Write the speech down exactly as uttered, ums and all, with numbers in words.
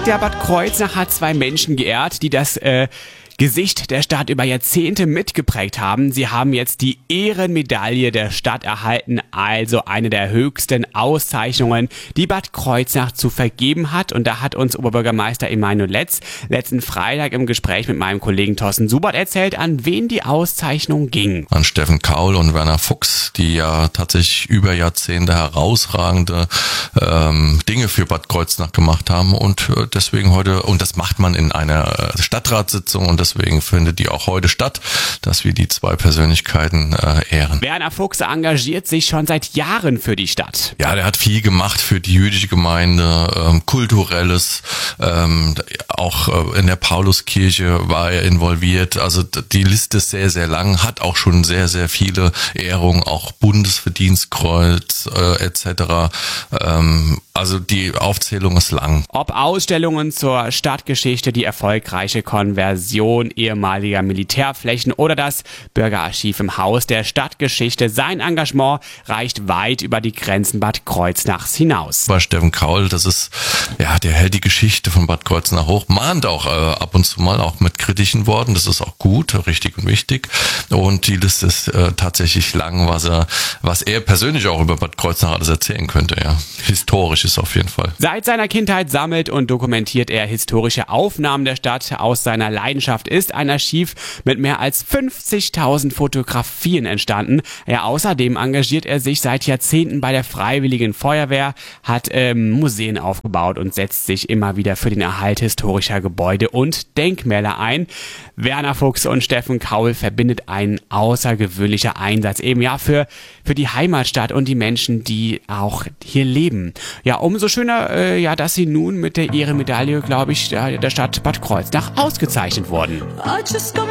Der Bad Kreuznach hat zwei Menschen geehrt, die das äh, Gesicht der Stadt über Jahrzehnte mitgeprägt haben. Sie haben jetzt die Ehrenmedaille der Stadt erhalten, also eine der höchsten Auszeichnungen, die Bad Kreuznach zu vergeben hat. Und da hat uns Oberbürgermeister Emanuel Letz letzten Freitag im Gespräch mit meinem Kollegen Thorsten Subert erzählt, an wen die Auszeichnung ging. An Steffen Kaul und Werner Fuchs, die ja tatsächlich über Jahrzehnte herausragende ähm, Dinge für Bad Kreuznach gemacht haben und äh, deswegen heute, und das macht man in einer Stadtratssitzung und deswegen findet die auch heute statt, dass wir die zwei Persönlichkeiten äh, ehren. Werner Fuchs engagiert sich schon seit Jahren für die Stadt. Ja, der hat viel gemacht für die jüdische Gemeinde, ähm, kulturelles, ähm, auch äh, in der Pauluskirche war er involviert. Also die Liste ist sehr, sehr lang, hat auch schon sehr, sehr viele Ehrungen, auch Bundesverdienstkreuz äh, et cetera. Ähm, also die Aufzählung ist lang. Ob Ausstellungen zur Stadtgeschichte, die erfolgreiche Konversion ehemaliger Militärflächen oder das Bürgerarchiv im Haus der Stadtgeschichte, sein Engagement reicht weit über die Grenzen Bad Kreuznachs hinaus. Bei Steffen Kaul, das ist, ja, der hält die Geschichte von Bad Kreuznach hoch, mahnt auch äh, ab und zu mal auch mit kritischen Worten, das ist auch gut, richtig und wichtig. Und die Liste ist äh, tatsächlich lang, was er, was er persönlich auch über Bad Kreuznach alles erzählen könnte, ja. Historisch ist auf jeden Fall. Seit seiner Kindheit sammelt und dokumentiert er historische Aufnahmen der Stadt. Aus seiner Leidenschaft ist ein Archiv mit mehr als fünfzigtausend Fotografien entstanden. Ja, außerdem engagiert er sich seit Jahrzehnten bei der Freiwilligen Feuerwehr, hat ähm, Museen aufgebaut und setzt sich immer wieder für den Erhalt historischer Gebäude und Denkmäler ein. Werner Fuchs und Steffen Kaul verbindet ein außergewöhnlicher Einsatz eben ja für, für die Heimatstadt und die Menschen, die auch hier leben. Ja, umso schöner, äh, ja, dass sie nun mit der Ehrenmedaille, glaube ich, der, der Stadt Bad Kreuznach ausgezeichnet wurden.